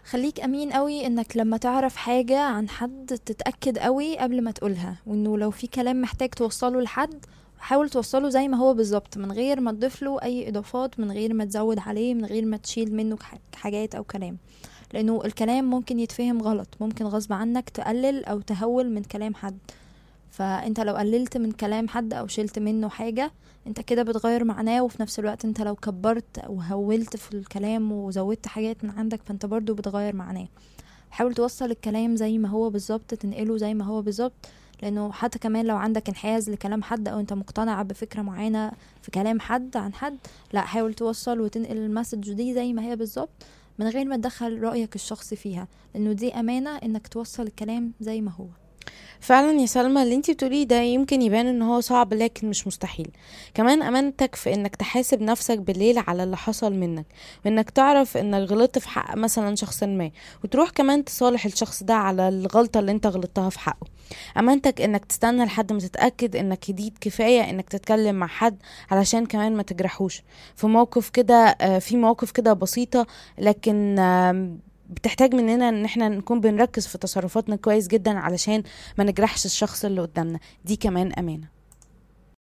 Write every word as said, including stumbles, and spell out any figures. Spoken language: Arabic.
خليك امين قوي انك لما تعرف حاجة عن حد تتأكد قوي قبل ما تقولها، وانه لو في كلام محتاج توصله لحد حاول توصله زي ما هو بالظبط، من غير ما تضيف له اي اضافات، من غير ما تزود عليه، من غير ما تشيل منه ح- حاجات او كلام. لانه الكلام ممكن يتفهم غلط، ممكن غصب عنك تقلل او تهول من كلام حد. فانت لو قللت من كلام حد او شلت منه حاجة، انت كده بتغير معناه، وفي نفس الوقت انت لو كبرت او هولت في الكلام وزودت حاجات من عندك فانت برضو بتغير معناه. حاول توصل الكلام زي ما هو بالظبط، تنقله زي ما هو بالظبط. لانه حتى كمان لو عندك انحياز لكلام حد او انت مقتنع بفكرة معينة في كلام حد عن حد، لا حاول توصل وتنقل المسج دي زي ما هي بالظبط، من غير ما تدخل رأيك الشخصي فيها، لانه دي امانة انك توصل الكلام زي ما هو. فعلا يا سلمى، اللي انتي بتقوليه ده يمكن يبان ان هو صعب لكن مش مستحيل. كمان امانتك في انك تحاسب نفسك بالليل على اللي حصل منك، وانك تعرف انك غلطت في حق مثلا شخص ما، وتروح كمان تصالح الشخص ده على الغلطة اللي انت غلطتها في حقه. امانتك انك تستنى لحد ما تتأكد انك هديت كفاية انك تتكلم مع حد علشان كمان ما تجرحوش في موقف كده، آه، في مواقف كده بسيطة، لكن آم، بتحتاج مننا ان احنا نكون بنركز في تصرفاتنا كويس جدا علشان ما نجرحش الشخص اللي قدامنا. دي كمان امانة.